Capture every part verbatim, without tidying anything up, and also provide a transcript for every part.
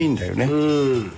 いいんだよね。うん、うん、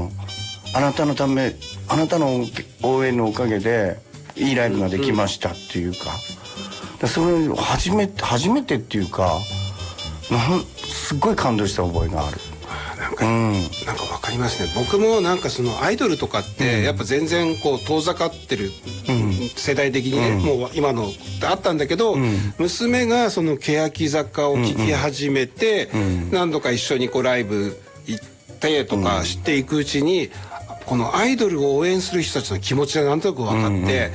あなたのため、あなたの応援のおかげでいいライブができましたっていうか、うん、それ初めて初めてっていうか、なんすっごい感動した覚えがある。 なんか、うん、なんかわかりますね。僕もなんかそのアイドルとかってやっぱ全然こう遠ざかってる、うん、世代的にね、うん、もう今のあったんだけど、うん、娘がその欅坂を聴き始めて、うんうん、何度か一緒にこうライブ行ってとかしていくうちに、うん、このアイドルを応援する人たちの気持ちがなんとなく分かって、うんうん、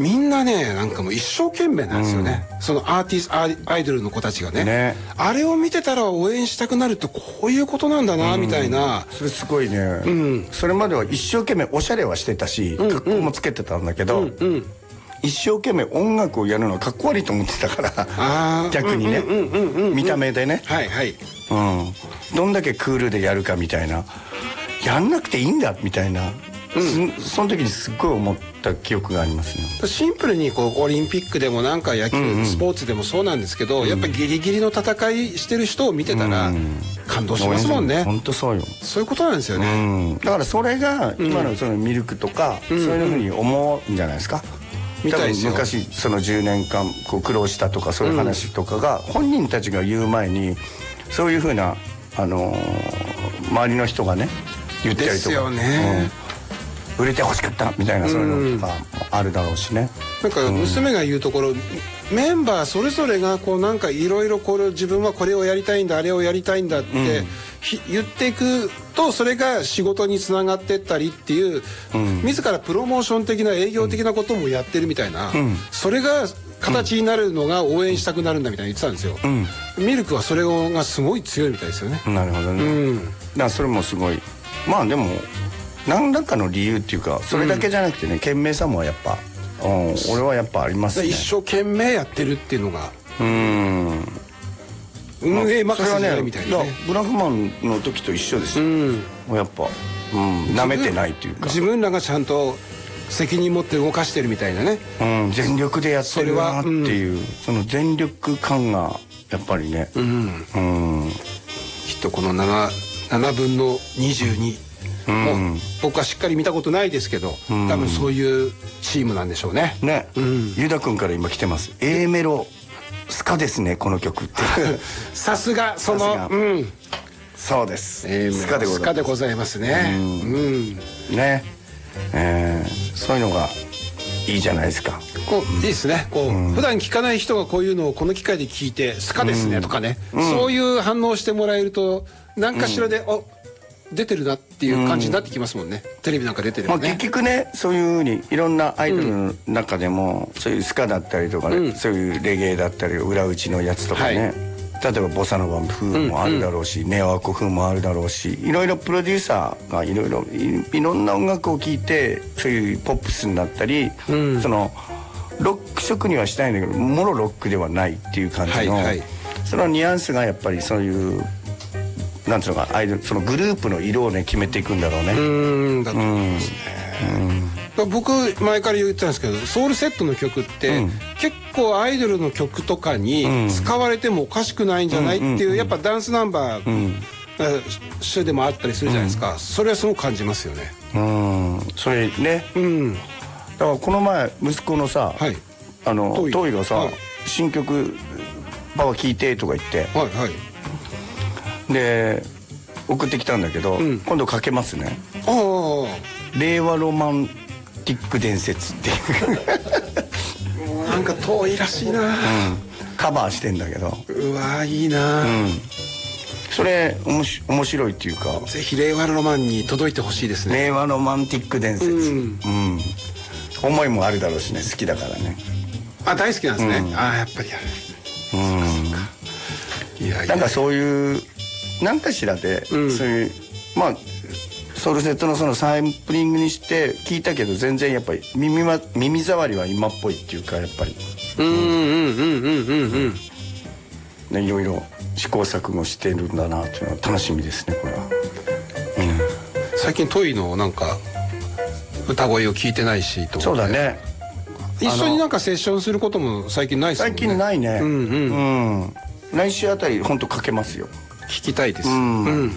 みんなねなんかもう一生懸命なんですよね、うん、そのアーティストアイドルの子たちが ね, ねあれを見てたら応援したくなるってこういうことなんだな、うん、みたいな。 それすごいね、うん、それまでは一生懸命おしゃれはしてたし、うん、格好もつけてたんだけど、うんうん、一生懸命音楽をやるのはかっこ悪いと思ってたから逆にね見た目でね、はいはい、うん、どんだけクールでやるかみたいな、やんなくていいんだみたいな、うん、その時にすっごい思った記憶がありますね。 シンプルにこうオリンピックでもなんか野球、うんうん、スポーツでもそうなんですけど、うん、やっぱりギリギリの戦いしてる人を見てたら感動しますもんね。 本当そうよ。 そういうことなんですよね、うん、 だからそれが今のそのミルクとか、うん、そういうふうに思うんじゃないですか、うん、多分昔そのじゅうねんかんこう苦労したとかそういう話とかが本人たちが言う前にそういうふうなあのー、周りの人がね言ったりとかですよね、うん、売れてほしかったみたいなそういうのとかあるだろうしね、 うん、なんか娘が言うところ、うん、メンバーそれぞれがこうなんかいろいろこれ自分はこれをやりたいんだあれをやりたいんだって、うん、言っていくとそれが仕事につながってったりっていう、うん、自らプロモーション的な営業的なこともやってるみたいな、うん、それが形になるのが応援したくなるんだみたいな言ってたんですよ、うん、ミルクはそれがすごい強いみたいですよね。 なるほどね、うん、だからそれもすごいまあでも何らかの理由っていうかそれだけじゃなくてね、うん、懸命さもやっぱ、うん、俺はやっぱありますね。 一生懸命やってるっていうのがうん運営任せじゃないみたいな、ね、 ね、ブラフマンの時と一緒ですよ、うん、やっぱ、うん、舐めてないというか自分らがちゃんと責任持って動かしてるみたいなね、 うん、全力でやってるなっていう そ,、うん、その全力感がやっぱりね、うんうん、きっとこの 7, 7分のにじゅうに、うん、もう僕はしっかり見たことないですけど、うん、多分そういうチームなんでしょうね。 ね、うん、ユダ君から今来てます。 A メロスカですねこの曲ってさすがその、うん、 そうです、 A、スカでございます。スカでございますね、うんうん、ね、えー、そういうのがいいじゃないですか。 こう、うん、いいですねこう、うん、普段聞かない人がこういうのをこの機会で聞いてスカですねとかね、うん、そういう反応をしてもらえると何かしらで、うん、お出てるなっていう感じになってきますもんね、うん、テレビなんか出てるよね、 まあ、結局ねそういうふうにいろんなアイドルの中でも、うん、そういうスカだったりとかね、うん、そういうレゲエだったり裏打ちのやつとかね、はい、例えばボサノバ風もあるだろうし、うんうん、ネオアコ風もあるだろうしいろいろプロデューサーがいろいろいろんな音楽を聴いてそういうポップスになったり、うん、そのロック色にはしたいんだけどもろロックではないっていう感じの、はいはい、そのニュアンスがやっぱりそういうなんていうのかアイドルそのグループの色をね決めていくんだろうね。 うんだと思いますね、うん、僕前から言ってたんですけどソウルセットの曲って、うん、結構アイドルの曲とかに使われてもおかしくないんじゃないっていう、うん、やっぱダンスナンバー、うん、主でもあったりするじゃないですか、うん、それはすごく感じますよね。 うんそれね、うん、だからこの前息子のさ、はい、あのトイがさ、はい、新曲「パパ聴いて」とか言って、はいはいで送ってきたんだけど、うん、今度かけますね。ああ令和ロマンティック伝説っていうなんか遠いらしいな、うん、 カバーしてんだけどうわいいな、うん、 それおもし面白いっていうかぜひ令和ロマンに届いてほしいですね。 令和ロマンティック伝説、うんうん、思いもあるだろうしね好きだからね。 あ大好きなんですね、うん、あやっぱりある、うん、そうかいやいやなんかそういう何かしらで、うん、そういうまあソウルセットのそのサンプリングにして聞いたけど全然やっぱり 耳, は耳障りは今っぽいっていうかやっぱりうんうんうんうんうんうんいろいろ試行錯誤してるんだなっていうのは楽しみですねこれは、うん、 最近トイのなんか歌声を聞いてないしとそうだね一緒になんかセッションすることも最近ないですもんね。 最近ないねうんうん、うん、来週あたり本当かけますよ。 聞きたいです、うんうん、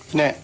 ね